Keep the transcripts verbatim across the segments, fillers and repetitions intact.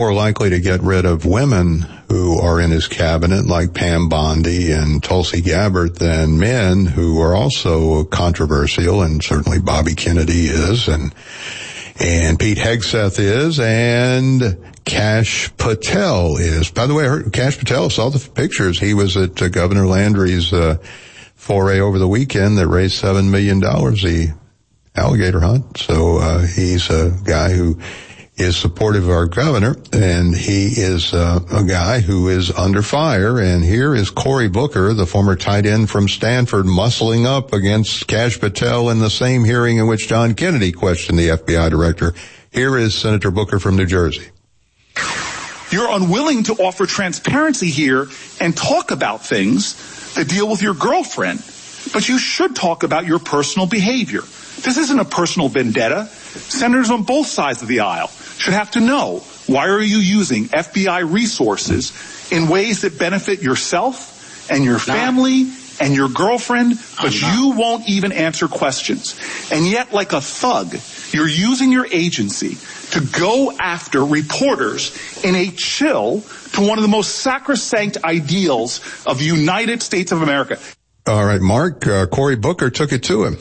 more likely to get rid of women who are in his cabinet, like Pam Bondi and Tulsi Gabbard, than men who are also controversial, and certainly Bobby Kennedy is, and and Pete Hegseth is, and Kash Patel is. By the way, I heard Kash Patel, saw the pictures. He was at uh, Governor Landry's uh, foray over the weekend that raised seven million dollars, the alligator hunt. So uh, he's a guy who is supportive of our governor, and he is uh, a guy who is under fire. And here is Cory Booker, the former tight end from Stanford, muscling up against Kash Patel in the same hearing in which John Kennedy questioned the F B I director. Here is Senator Booker from New Jersey. You're unwilling to offer transparency here and talk about things that deal with your girlfriend, but you should talk about your personal behavior. This isn't a personal vendetta. Senators on both sides of the aisle should have to know, why are you using F B I resources in ways that benefit yourself and your family and your girlfriend, but you won't even answer questions. And yet, like a thug, you're using your agency to go after reporters in a chill to one of the most sacrosanct ideals of the United States of America. All right, Mark, uh, Cory Booker took it to him.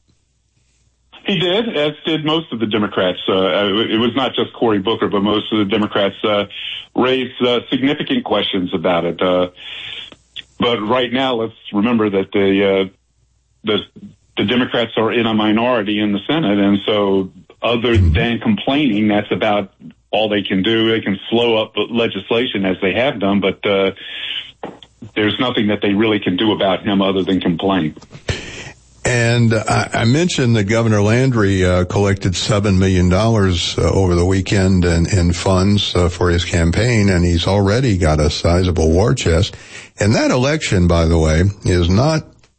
He did, as did most of the Democrats. Uh, it was not just Cory Booker, but most of the Democrats uh, raised uh, significant questions about it. Uh, but right now, let's remember that the, uh, the the Democrats are in a minority in the Senate, and so other than complaining, that's about all they can do. They can slow up legislation as they have done, but uh, there's nothing that they really can do about him other than complain. And I, I mentioned that Governor Landry uh, collected seven million dollars uh, over the weekend in, in funds uh, for his campaign, and he's already got a sizable war chest. And that election, by the way, is not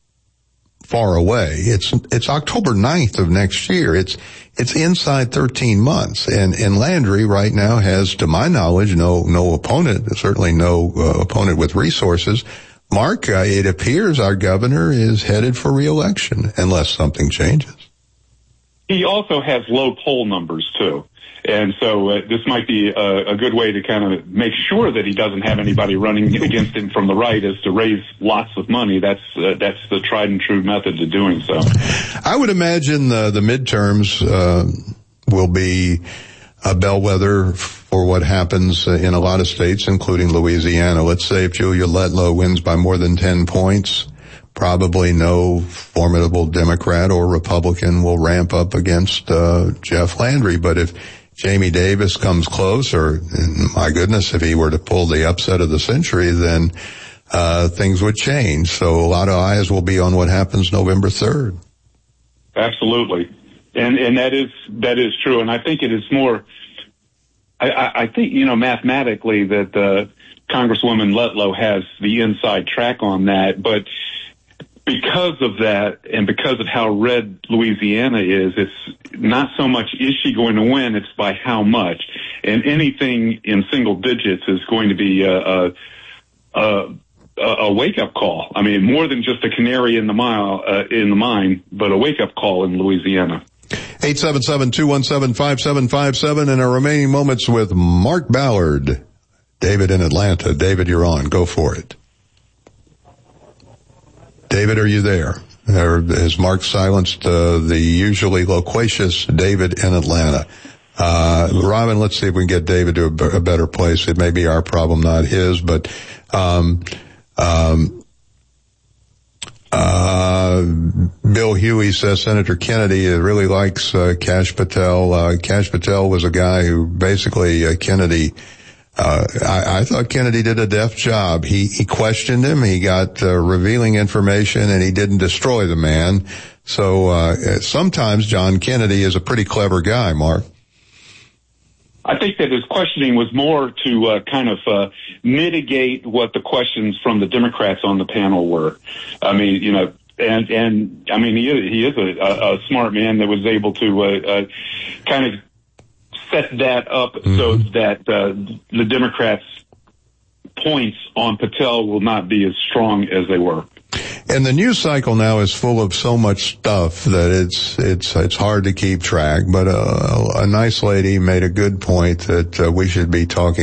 far away. It's it's October ninth of next year. It's it's inside thirteen months. And, and Landry right now has, to my knowledge, no no opponent, certainly no uh, opponent with resources. Mark, uh, it appears our governor is headed for re-election unless something changes. He also has low poll numbers, too. And so uh, this might be a, a good way to kind of make sure that he doesn't have anybody running against him from the right, is to raise lots of money. That's uh, that's the tried and true method to doing so. I would imagine the, the midterms uh, will be a bellwether for what happens in a lot of states, including Louisiana. Let's say if Julia Letlow wins by more than ten points, probably no formidable Democrat or Republican will ramp up against uh, Jeff Landry. But if Jamie Davis comes close, or my goodness, if he were to pull the upset of the century, then uh, things would change. So a lot of eyes will be on what happens November third. Absolutely. And and that is that is true. And I think it is more, I, I think, you know, mathematically that uh, Congresswoman Letlow has the inside track on that. But because of that, and because of how red Louisiana is, it's not so much is she going to win, it's by how much. And anything in single digits is going to be a, a, a, a wake-up call. I mean, more than just a canary in the mile uh, in the mine, but a wake-up call in Louisiana. eight seven seven, two one seven, five seven five seven in our remaining moments with Mark Ballard. David in Atlanta. David, you're on. Go for it. David, are you there? Or has Mark silenced uh, the usually loquacious David in Atlanta? Uh, Robin, let's see if we can get David to a, b- a better place. It may be our problem, not his, but um, um, uh, Bill Huey says Senator Kennedy really likes uh, Kash Patel. Uh, Kash Patel was a guy who basically uh, Kennedy Uh, I, I thought Kennedy did a deft job. He, he questioned him. He got uh, revealing information, and he didn't destroy the man. So uh, sometimes John Kennedy is a pretty clever guy, Mark. I think that his questioning was more to uh, kind of uh, mitigate what the questions from the Democrats on the panel were. I mean, you know, and, and I mean, he is, he is a, a smart man that was able to uh, uh, kind of set that up mm-hmm. so that uh, the Democrats' points on Patel will not be as strong as they were. And the news cycle now is full of so much stuff that it's it's it's hard to keep track. But uh, a nice lady made a good point that uh, we should be talking